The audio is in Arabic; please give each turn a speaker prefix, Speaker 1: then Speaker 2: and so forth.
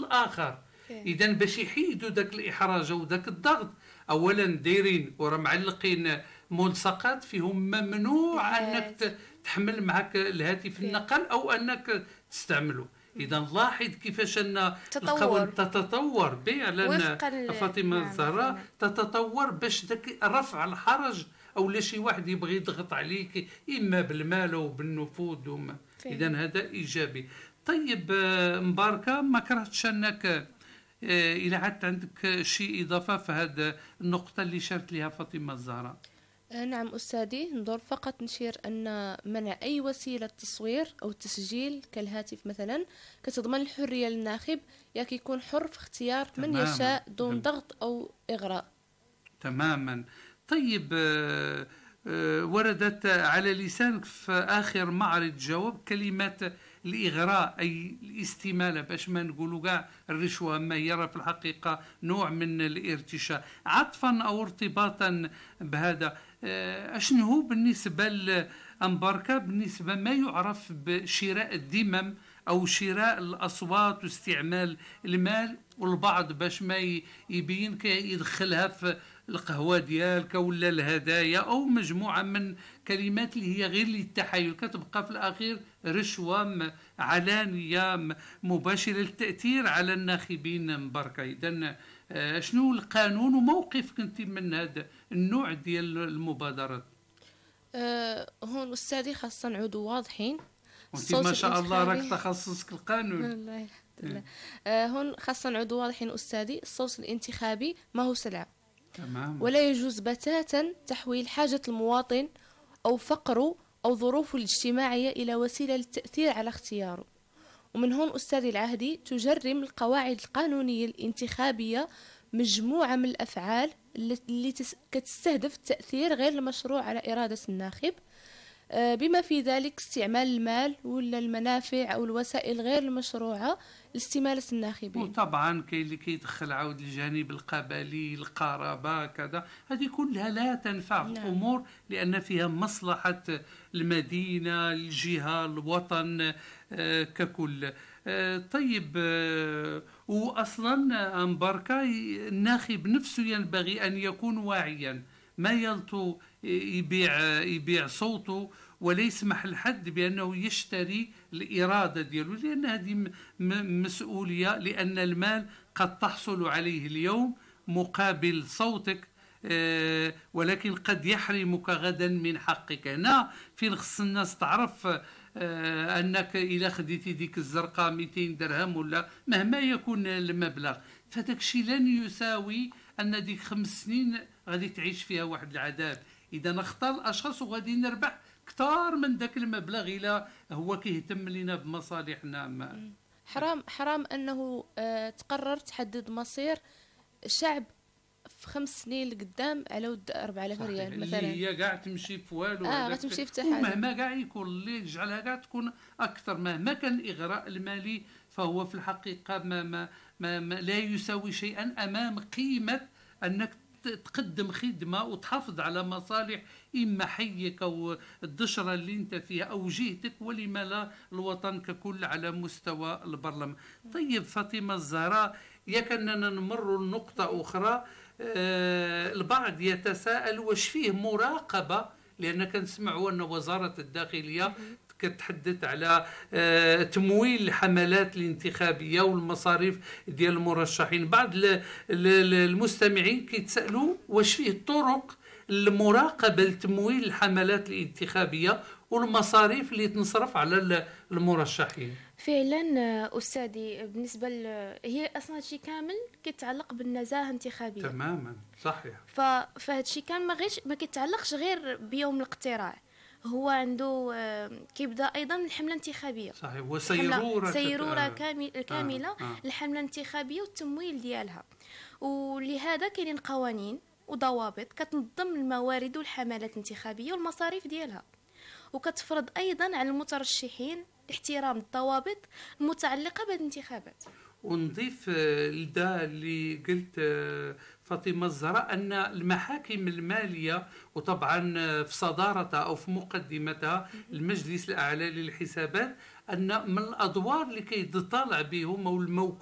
Speaker 1: الاخر. اذا باش يحيدوا ذاك الاحراج وذاك الضغط، اولا دايرين ورا معلقين ملصقات فيهم ممنوع انك تحمل معك الهاتف النقل او انك تستعمله. اذا لاحظ كيفاش ان القوانين تتطور فعلا. فاطمه الزهراء تتطور باش ذاك رفع الحرج او لا شي واحد يبغي يضغط عليك اما بالمال او بالنفوذ اذا هذا ايجابي. طيب مباركه، ما كرهتش انك إذا عدت عندك شيء إضافة في هذه النقطة اللي شرت لها فاطمة الزهراء؟
Speaker 2: نعم أستاذي، ندور فقط نشير أن منع أي وسيلة تصوير أو تسجيل كالهاتف مثلا كتضمن الحرية للناخب، يكون حر في اختيار من يشاء دون ضغط أو إغراء.
Speaker 1: تماما. طيب وردت على لسانك في آخر معرض جواب كلمات الإغراء أي الاستمالة، باش ما نقولوا كاع الرشوة، ما هي في الحقيقة نوع من الارتشاء. عطفا أو ارتباطا بهذا، أشنو هو بالنسبة لأمباركا بالنسبة ما يعرف بشراء الذمم أو شراء الأصوات واستعمال المال، والبعض باش ما يبين يدخلها في القهوة ديالك ولا الهدايا أو مجموعة من كلمات اللي هي غير للتحايل، كتبقى في الأخير رشوة علانية مباشرة للتأثير على الناخبين مباركة. إذن شنو القانون وموقفك أنت من هذا النوع ديال المبادرات؟
Speaker 2: هون أستاذي خاصة نعودوا واضحين.
Speaker 1: وانت ما شاء الله راك تخصصك القانون.
Speaker 2: الله الحمد لله. هون خاصة نعودوا واضحين أستاذي، الصوت الانتخابي ما هو سلعة.
Speaker 1: تمام.
Speaker 2: ولا يجوز بتاتا تحويل حاجة المواطن أو فقره أو ظروفه الاجتماعية إلى وسيلة للتأثير على اختياره. ومن هون أستاذي العهدي تجرم القواعد القانونية الانتخابية مجموعة من الأفعال اللي كتستهدف التأثير غير المشروع على إرادة الناخب، بما في ذلك استعمال المال ولا المنافع أو الوسائل غير المشروعة لاستمالة الناخبين.
Speaker 1: وطبعا كاين اللي كيدخل عاود الجانب القبلي، القرابة كذا، هذه كلها لا تنفع في الأمور لأن فيها مصلحة المدينة، الجهة، الوطن ككل. طيب وأصلا مباركة الناخب نفسه ينبغي أن يكون واعيا، ما يلطو يبيع صوته ولا يسمح لحد بأنه يشتري الإرادة ديالو، لأن هذه مسؤولية، لأن المال قد تحصل عليه اليوم مقابل صوتك ولكن قد يحرمك غدا من حقك. هنا في خص الناس تعرف أنك إذا خديتي ديك الزرقاء 200 درهم ولا مهما يكون المبلغ، فداك الشيء لن يساوي أن ديك 5 سنين غادي تعيش فيها واحد العذاب. إذا نختار الأشخاص وغادي نربح كتار من ذاك المبلغ إلى هو كيهتم لنا بمصالحنا.
Speaker 2: حرام أنه تقرر تحدد مصير شعب في 5 سنين لقدام على ود 4000 ريال مثلا،
Speaker 1: اللي هي كاع تمشي في والو.
Speaker 2: غتمشي في حاجه،
Speaker 1: ومهما كاع يكون اللي يجعلها كاع تكون اكثر، مهما كان الاغراء المالي فهو في الحقيقه ما لا يساوي شيئا امام قيمه انك تقدم خدمه وتحافظ على مصالح اما حيك او الدشره اللي انت فيها او جهتك، ولما لا الوطن ككل على مستوى البرلمان. طيب فاطمه الزهراء، ياك اننا نمر لنقطه اخرى. البعض يتساءل واش فيه مراقبة، لأن كنسمعوا أن وزارة الداخلية كتحدث على تمويل الحملات الانتخابية والمصاريف ديال المرشحين. بعض المستمعين كيتسألوا واش فيه طرق المراقبة لتمويل الحملات الانتخابية والمصاريف اللي تنصرف على المرشحين.
Speaker 3: فعلا أستاذي، بالنسبة هي أصلا هادشي كامل كيتعلق بالنزاهة الانتخابية.
Speaker 1: تماما صحيح.
Speaker 3: فهادشي كامل ما كيتعلقش غير بيوم الاقتراع، هو عنده كيبدا ايضا الحمله الانتخابيه.
Speaker 1: صحيح، وسيروره
Speaker 3: كامله الحمله الانتخابيه والتمويل ديالها. ولهذا كاينين قوانين وضوابط كتنظم الموارد والحملات الانتخابيه والمصاريف ديالها، وكتفرض ايضا على المترشحين احترام الضوابط المتعلقه بالانتخابات.
Speaker 1: ونضيف لدا اللي قلت فاطمة الزهراء أن المحاكم المالية، وطبعا في صدارتها أو في مقدمتها المجلس الأعلى للحسابات، أن من الأدوار اللي كيتطالع بهم أو الموكول